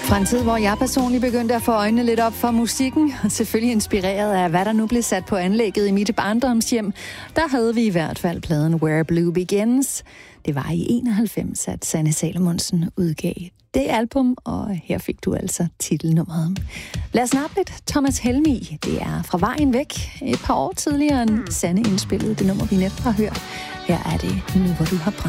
Fra en tid, hvor jeg personligt begyndte at få øjnene lidt op for musikken, selvfølgelig inspireret af, hvad der nu blev sat på anlægget i mit barndomshjem, der havde vi i hvert fald pladen Where Blue Begins. Det var i 91, at Sanne Salomonsen udgav det album, og her fik du altså titelnummeret. Lad os snappe lidt Thomas Helmig. Det er Fra Vejen Væk. Et par år tidligere end Sanne indspillede det nummer, vi netop har hørt. Her er det Nu, hvor du har brændt.